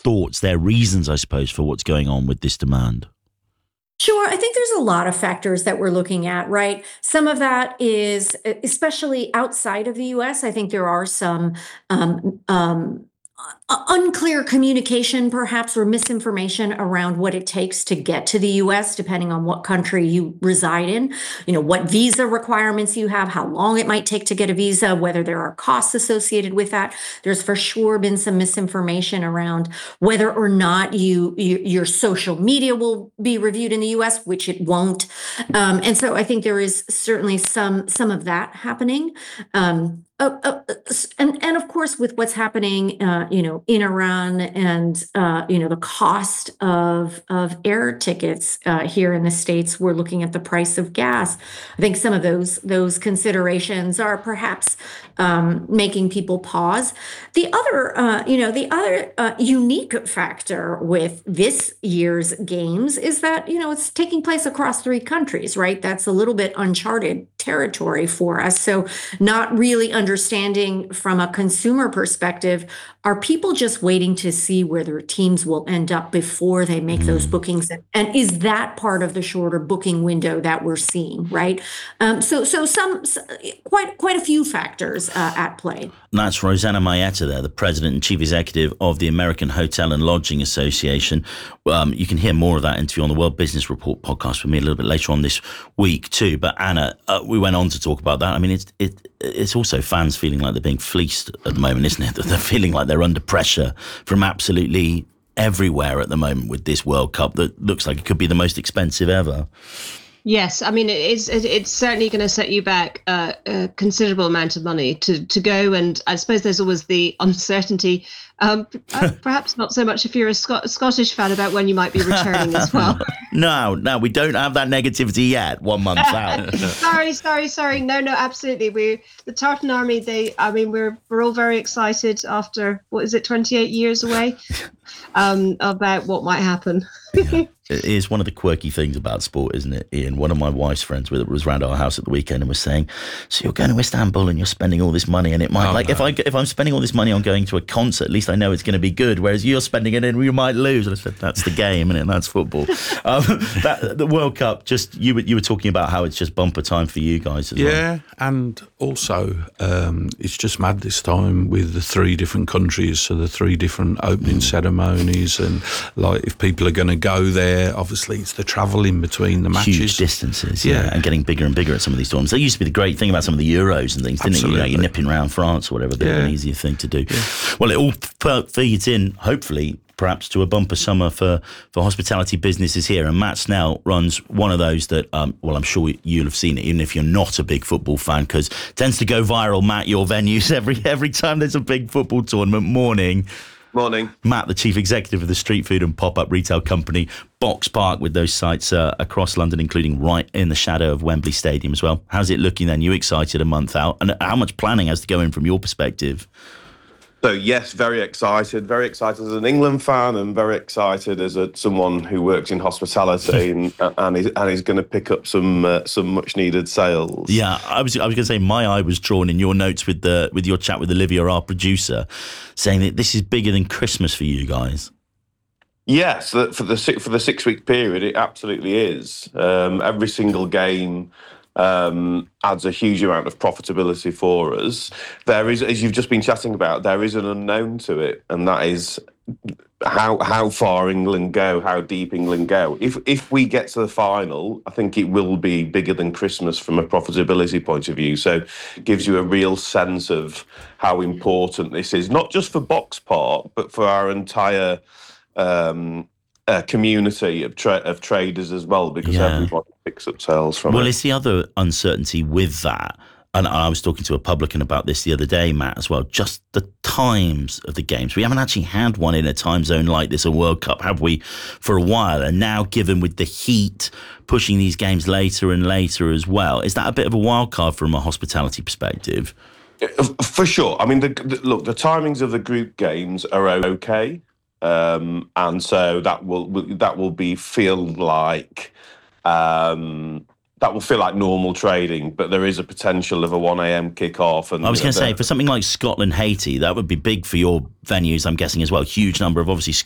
thoughts, their reasons, I suppose, for what's going on with this demand? Sure. I think there's a lot of factors that we're looking at, right? Some of that is, especially outside of the US, I think there are some um, um, unclear communication, perhaps, or misinformation around what it takes to get to the US, depending on what country you reside in, what visa requirements you have, how long it might take to get a visa, whether there are costs associated with that. There's for sure been some misinformation around whether or not your social media will be reviewed in the US, which it won't. And so I think there is certainly some of that happening. And of course, with what's happening, in Iran, and the cost of air tickets here in the States, we're looking at the price of gas. I think some of those considerations are perhaps making people pause. The other unique factor with this year's games is that it's taking place across 3 countries, right? That's a little bit uncharted territory for us. So, not really understanding from a consumer perspective, are people just waiting to see where their teams will end up before they make those bookings? And is that part of the shorter booking window that we're seeing, right? So quite a few factors at play. That's Rosanna Mayetta there, the president and chief executive of the American Hotel and Lodging Association. You can hear more of that interview on the World Business Report podcast with me a little bit later on this week too. But Anna, we went on to talk about that. I mean, it's also fans feeling like they're being fleeced at the moment, isn't it? That they're feeling like they're under pressure from absolutely everywhere at the moment with this World Cup that looks like it could be the most expensive ever. Yes, I mean it's certainly going to set you back a considerable amount of money to go, and I suppose there's always the uncertainty. Perhaps not so much if you're a Scottish fan about when you might be returning as well. No, we don't have that negativity yet. 1 month out. Sorry. No, absolutely. The Tartan Army. We're all very excited after 28 years away, about what might happen. Yeah. It is one of the quirky things about sport, isn't it, Ian? One of my wife's friends was around our house at the weekend and was saying, so you're going to Istanbul and you're spending all this money, and it might, if I'm spending all this money on going to a concert, at least I know it's going to be good, whereas you're spending it and you might lose. And I said, that's the game, and that's football. The World Cup, just you were talking about how it's just bumper time for you guys as well. Yeah, and also it's just mad this time with the 3 different countries, so the 3 different opening ceremonies, and like if people are going to go there, obviously it's the travel in between the matches. Huge distances, and getting bigger and bigger at some of these tournaments. That used to be the great thing about some of the Euros and things, didn't Absolutely. it? You're nipping around France or whatever, a bit of an easier thing to do. Yeah. Well, it all feeds in, hopefully, perhaps to a bumper summer for hospitality businesses here. And Matt Snell runs one of those that, I'm sure you'll have seen it, even if you're not a big football fan, because it tends to go viral, Matt, your venues, every time there's a big football tournament. Morning, Matt, the chief executive of the street food and pop-up retail company Box Park, with those sites across London, including right in the shadow of Wembley Stadium as well. How's it looking then? You excited a month out? And how much planning has to go in from your perspective? So yes, very excited as an England fan, and very excited as someone who works in hospitality and is going to pick up some much needed sales. Yeah, I was going to say my eye was drawn in your notes with your chat with Olivia, our producer, saying that this is bigger than Christmas for you guys. Yes, for the 6-week period, it absolutely is. Every single game adds a huge amount of profitability for us. There is, as you've just been chatting about, there is an unknown to it, and that is how far England go, how deep England go. If we get to the final, I think it will be bigger than Christmas from a profitability point of view. So it gives you a real sense of how important this is, not just for Box Park, but for our entire community of traders as well, because everybody picks up sales from it. Well, it's the other uncertainty with that. And I was talking to a publican about this the other day, Matt, as well. Just the times of the games. We haven't actually had one in a time zone like this, a World Cup, have we, for a while? And now, given with the heat pushing these games later and later as well, is that a bit of a wild card from a hospitality perspective? For sure. I mean, the timings of the group games are okay. And so that will feel like normal trading, but there is a potential of a 1 a.m. kick-off. And I was going to say, for something like Scotland, Haiti, that would be big for your venues, I'm guessing, as well. Huge number of, obviously,